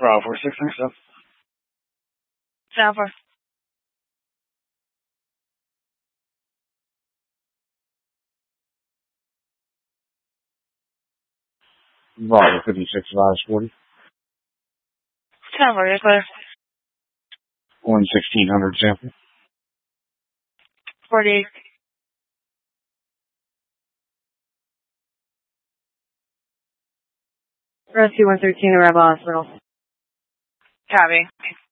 Bravo 46, next up. Sound for. Bravo 56, Vice 40. Sound for, you're clear. 1600 sample. 48. Rescue 113, Arrival Hospital. Copy.